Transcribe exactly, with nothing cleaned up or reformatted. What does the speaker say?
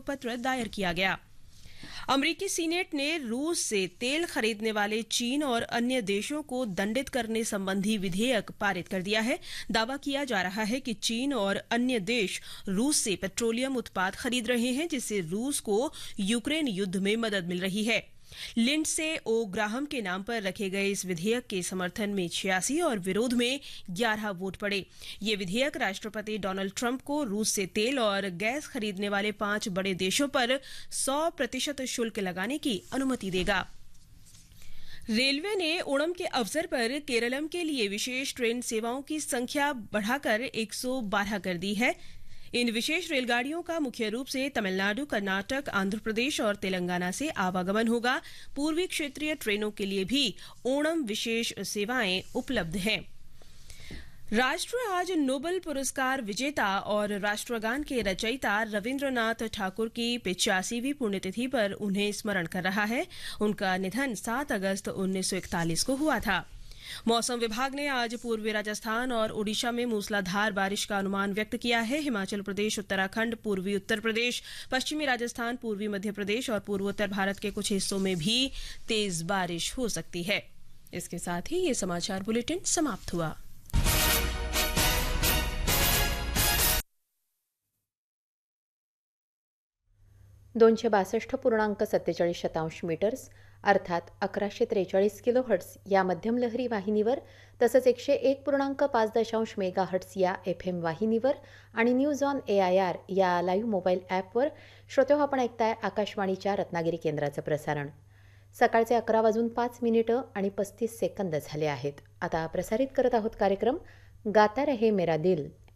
पत्र दायर किया गया। अमेरिकी सीनेट ने रूस से तेल खरीदने वाले चीन और अन्य देशों को दंडित करने संबंधी विधेयक पारित कर दिया है। दावा किया जा रहा है कि चीन और अन्य देश रूस से पेट्रोलियम उत्पाद खरीद रहे हैं, जिससे रूस को यूक्रेन युद्ध में मदद मिल रही है। लिंडसे ओ ग्राहम के नाम पर रखे गए इस विधेयक के समर्थन में छियासी और विरोध में ग्यारह वोट पड़े। ये विधेयक राष्ट्रपति डोनाल्ड ट्रंप को रूस से तेल और गैस खरीदने वाले पांच बड़े देशों पर सौ प्रतिशत शुल्क लगाने की अनुमति देगा। रेलवे ने ओणम के अवसर पर केरलम के लिए विशेष ट्रेन सेवाओं की संख्या बढ़ाकर एक सौ बारह कर दी है। इन विशेष रेलगाड़ियों का मुख्य रूप से तमिलनाडु, कर्नाटक, आंध्र प्रदेश और तेलंगाना से आवागमन होगा। पूर्वी क्षेत्रीय ट्रेनों के लिए भी ओणम विशेष सेवाएं उपलब्ध हैं। राष्ट्र आज नोबेल पुरस्कार विजेता और राष्ट्रगान के रचयिता रविंद्रनाथ ठाकुर की पिचासीवीं पुण्यतिथि पर उन्हें स्मरण कर रहा है। उनका निधन सात अगस्त उन्नीस सौ इकतालीस को हुआ था। मौसम विभाग ने आज पूर्वी राजस्थान और ओडिशा में मूसलाधार बारिश का अनुमान व्यक्त किया है। हिमाचल प्रदेश, उत्तराखंड, पूर्वी उत्तर प्रदेश, पश्चिमी राजस्थान, पूर्वी मध्य प्रदेश और पूर्वोत्तर भारत के कुछ हिस्सों में भी तेज बारिश हो सकती है। इसके साथ ही ये समाचार बुलेटिन समाप्त हुआ। दोनशे बासष्ट पूर्णांक सत्तेचाळीस शतांश मीटर्स अर्थात अकराशे त्रेचाळीस किलो हर्ट्स या मध्यम लहरी वाहिनीवर तसंच एकशे एक पूर्णांक पाच दशांश मेगा हर्ट्स या एफ एम वाहिनीवर आणि news on A I R या लाईव्ह मोबाईल ॲपवर श्रोते आपण ऐकताय आकाशवाणीच्या रत्नागिरी केंद्राचं प्रसारण। सकाळचे अकरा वाजून पाच मिनिटं आणि पस्तीस सेकंद झाले आहेत। आता प्रसारित करत आहोत कार्यक्रम गाता रहे मेरा दिल।